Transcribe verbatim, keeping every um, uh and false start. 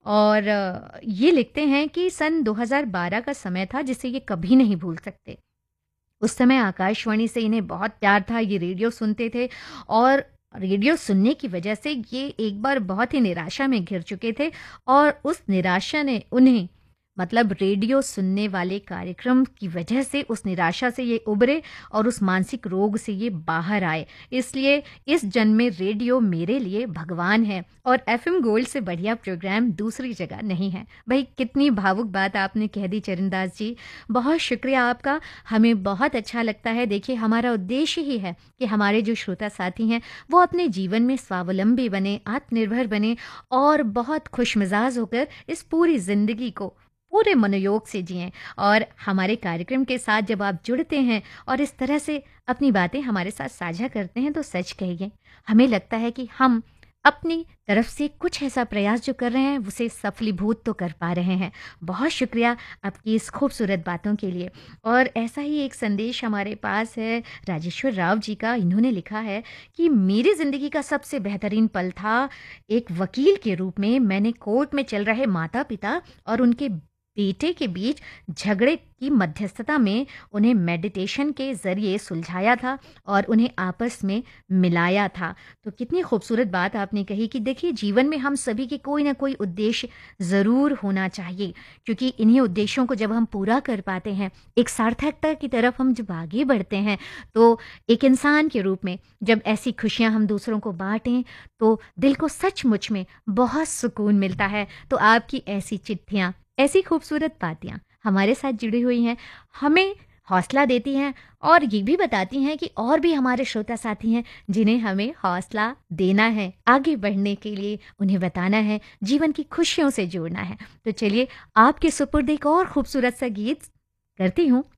और अ, ये लिखते हैं कि सन दो हज़ार बारह का समय था जिसे ये कभी नहीं भूल सकते। उस समय आकाशवाणी से इन्हें बहुत प्यार था, ये रेडियो सुनते थे और रेडियो सुनने की वजह से ये एक बार बहुत ही निराशा में घिर चुके थे और उस निराशा ने उन्हें मतलब रेडियो सुनने वाले कार्यक्रम की वजह से उस निराशा से ये उभरे और उस मानसिक रोग से ये बाहर आए। इसलिए इस जन्म में रेडियो मेरे लिए भगवान है और एफएम गोल्ड से बढ़िया प्रोग्राम दूसरी जगह नहीं है। भाई कितनी भावुक बात आपने कह दी चरणदास जी, बहुत शुक्रिया आपका। हमें बहुत अच्छा लगता है। देखिए हमारा उद्देश्य ही है कि हमारे जो श्रोता साथी हैं वो अपने जीवन में स्वावलंबी बने, आत्मनिर्भर बने और बहुत खुशमिजाज होकर इस पूरी जिंदगी को पूरे मनोयोग से जिएं। और हमारे कार्यक्रम के साथ जब आप जुड़ते हैं और इस तरह से अपनी बातें हमारे साथ साझा करते हैं तो सच कहिए हमें लगता है कि हम अपनी तरफ से कुछ ऐसा प्रयास जो कर रहे हैं उसे सफलीभूत तो कर पा रहे हैं। बहुत शुक्रिया आपकी इस खूबसूरत बातों के लिए। और ऐसा ही एक संदेश हमारे पास है राजेश्वर राव जी का। इन्होंने लिखा है कि मेरी ज़िंदगी का सबसे बेहतरीन पल था एक वकील के रूप में। मैंने कोर्ट में चल रहे माता पिता और उनके बेटे के बीच झगड़े की मध्यस्थता में उन्हें मेडिटेशन के ज़रिए सुलझाया था और उन्हें आपस में मिलाया था। तो कितनी खूबसूरत बात आपने कही कि देखिए जीवन में हम सभी के कोई ना कोई उद्देश्य ज़रूर होना चाहिए, क्योंकि इन्हीं उद्देश्यों को जब हम पूरा कर पाते हैं, एक सार्थकता की तरफ हम जब आगे बढ़ते हैं, तो एक इंसान के रूप में जब ऐसी खुशियाँ हम दूसरों को बाँटें, तो दिल को सचमुच में बहुत सुकून मिलता है। तो आपकी ऐसी चिट्ठियाँ, ऐसी खूबसूरत बातियाँ हमारे साथ जुड़ी हुई हैं, हमें हौसला देती हैं और ये भी बताती हैं कि और भी हमारे श्रोता साथी हैं जिन्हें हमें हौसला देना है, आगे बढ़ने के लिए उन्हें बताना है, जीवन की खुशियों से जोड़ना है। तो चलिए आपके सुपुर्द एक और खूबसूरत सा गीत करती हूँ